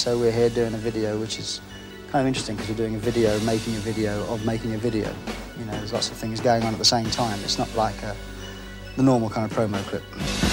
So we're here doing a video, which is kind of interesting because we're doing a video, making a video of making a video. You know, there's lots of things going on at the same time. It's not like the normal kind of promo clip.